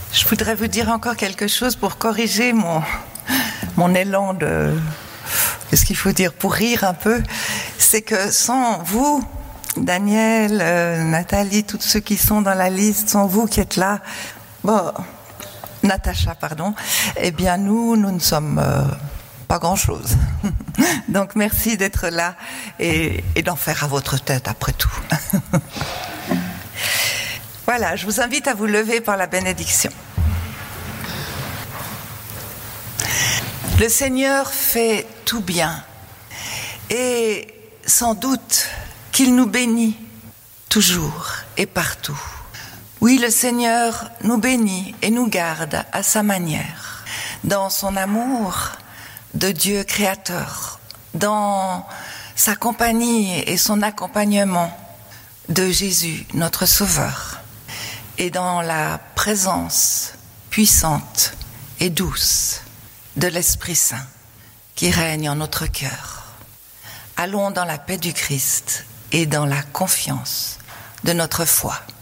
Je voudrais vous dire encore quelque chose pour corriger mon élan de... Qu'est-ce qu'il faut dire pour rire un peu? C'est que sans vous, Daniel, Nathalie, tous ceux qui sont dans la liste, sans vous qui êtes là, Natacha, pardon, eh bien nous ne sommes pas grand-chose. Donc merci d'être là et d'en faire à votre tête après tout. Voilà, je vous invite à vous lever par la bénédiction. Le Seigneur fait tout bien et sans doute qu'il nous bénit toujours et partout. Oui, le Seigneur nous bénit et nous garde à sa manière, dans son amour de Dieu créateur, dans sa compagnie et son accompagnement de Jésus, notre Sauveur, et dans la présence puissante et douce de l'Esprit Saint qui règne en notre cœur. Allons dans la paix du Christ et dans la confiance de notre foi.